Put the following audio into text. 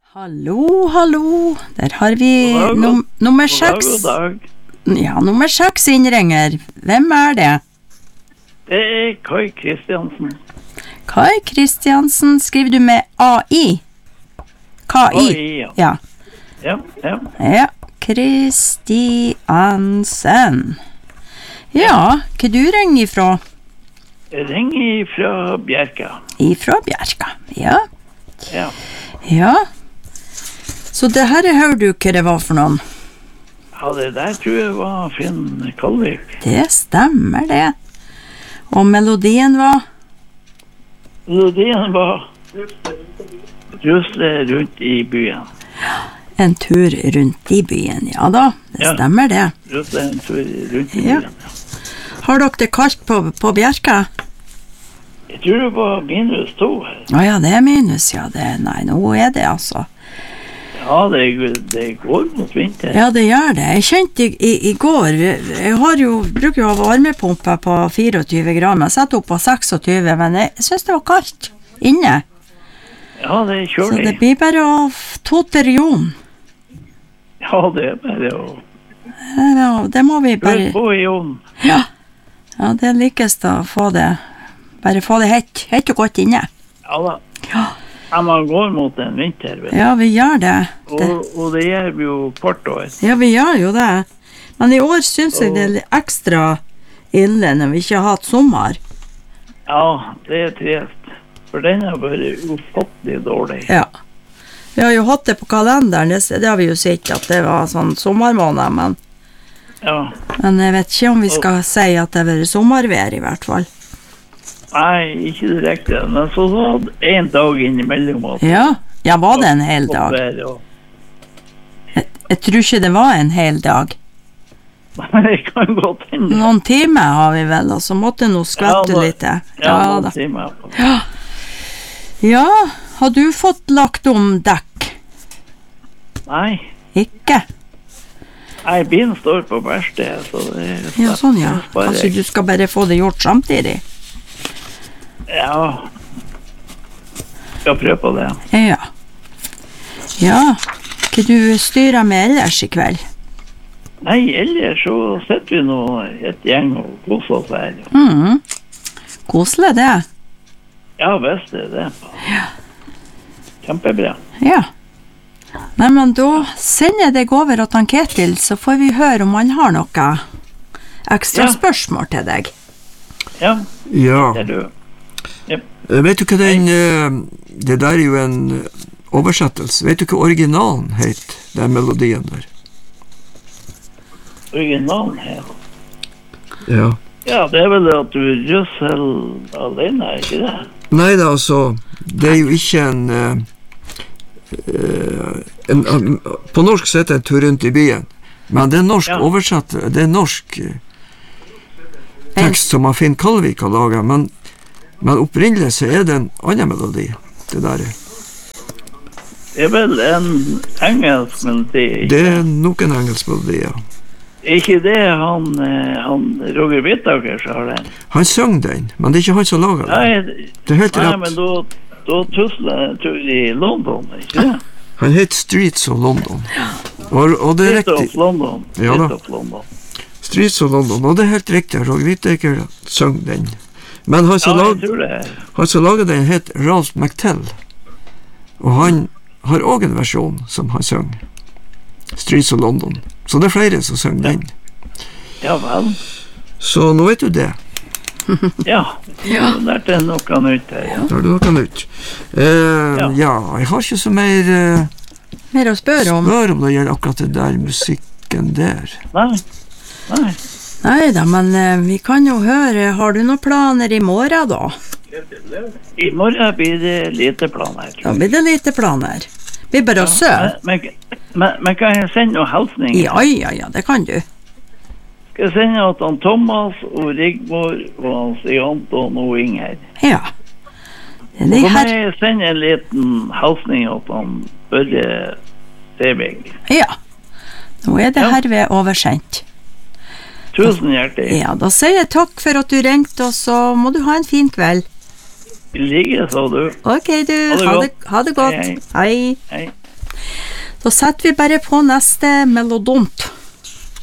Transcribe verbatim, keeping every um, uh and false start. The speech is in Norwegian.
Hallo, hallo. Der har vi god dag, num nummer seks. God dag, god dag. Ja, nummer seks innringer. Hvem er det? Det er Kai Kristiansen. Kai Kristiansen. Skriver du med A I? K I? Ja. Ja. Ja, ja. Ja. Kristiansen. Ja, hva du ringer ifra? Jeg ringer fra Bjerka. Ifra Bjerka, ja. Ja. Ja. Så det her hører du hva det var for noen? Ja, det der tror jeg var Finn Kalvik. Det stemmer det. Og melodien var? Melodien var Rusle rundt i byen. En tur rundt i byen, ja da, det Ja. stemmer det. Rusle en tur rundt i Ja. byen. Har dere det kaldt på, på Bjerka? Jeg tror det var minus to her. Å ja, det er minus, ja. Det, nei, nå er det altså. Ja, det, det går mot vinter. Ja, det gjør det. Jeg kjente i, i, i går, jeg har jo, bruker jo å ha varmepumpe på fireogtyve grader, jeg setter opp på seksogtyve, men jeg synes det var kaldt inne. Ja, det er Så kjølig. det blir bare å tote region. Ja, det er bare å Ja, det må vi bare... Hør på i ovnen. Ja, ja det er likest å få det, bare få det hett, hett og godt inne. Ja da. Ja, Ja, man går mot en vinter, vet du. ja vi gjør det. det. Og, og det gjør vi jo hvert år. Ja, vi gjør jo det. Men i år synes jeg det er litt ekstra ille når vi ikke har hatt sommer. Ja, det er trist. For den har vært ufattelig dårlig. Ja. Vi har jo hatt det på kalenderen, det, det har vi jo sett at det var sånn sommermåned, men, Ja. men jeg vet ikke om vi skal si at det har vært sommervær i hvert fall. Nei, ikke direkte. Men så var det en dag innimellom. at- Ja, ja var det en hel dag? Vær og- Jeg, jeg tror ikke det var en hel dag. Men det kan godt hende. Noen timer har vi vel, og så måtte jeg nå skvette Ja, da- litt. Ja, Ja, noen da. timer. Ja. Ja, har du fått lagt om dekk? Nei, Ikke? nei, bilen står på verkstedet, så det er... Ja, sånn ja. det er bare- Kanskje du skal bare få det gjort samtidig? Ja. Skal prøve på det. Ja. Ja, hva du styrer med ellers i kveld? Nei, ellers så sitter vi nå et gjeng og koser oss her. Mhm. Koselig det. Ja, visst er det. Kjempebra. Ja. Nei, men da sender jeg deg over og tanker til, så får vi høre om han har noe ekstra Ja. spørsmål til deg. Ja, Ja, det er du. Eh, vet du hva den, eh, det der er jo en eh, oversettelse, vet du hva originalen het, den melodien der? Originalen her. Ja. Ja, det er vel det at du russer alene, er ikke det? Nei da, altså, det er jo ikke en, eh, eh, en, en på norsk så heter det en tur rundt i byen, men det er norsk Ja. oversatt, det er norsk eh, tekst som Finn Kalvik har laget, men, men opprinnelig så er det en annen melodi, det der er. Det er vel en engelsk melodi, ikke? Det er nok en engelsk melodi, ja. Er ikke det han, eh, han Roger Whittaker som har den? Han søng den, men det er ikke han som lager den. Nei, Det er helt nei rett. men da, da tusler jeg en tur i London, ikke det? Han heter Streets of London. Og, og det er Street of riktig. London. Ja Street da. of London. Streets of London, og det er helt riktig. Roger Whittaker søng den. Men han Ja, som, jeg lag, tror det. han som lager den het Ralph McTell. Og han har også en versjon som han søng. Streets of London. Så det er flere som søng den. Ja vel. Så nå vet du det. Ja, ja. Det er noe nytt her, ja. Da har du noe nytt. Eh, Ja. ja, jeg har ikke så mer eh, Mer å spørre om? spør om det gjelder akkurat det der musikken der. Nei, nei. Nei da, men eh, vi kan jo høre, har du noen planer i morgen da? I morgen blir det lite planer, Da tror jeg. blir det lite planer. Vi bare søv. Men, men, men kan jeg sende noen hilsninger? Ja, ja, ja, det kan du. Skal jeg sende at han Thomas og Rigmor og han Stig Anton og Inger? Ja. Det er Så det kan her. jeg sende en liten hilsning at han Børre Sevig. Ja. Nå er det Ja. herved oversendt. Tusen hjertelig. Ja, da sier jeg takk for at du ringte, og så må du ha en fin kveld. I like så du. Ok, du. Ha det Ha godt. det, ha det godt. Hei, Hei. Hei. Da setter vi bare på neste melodont.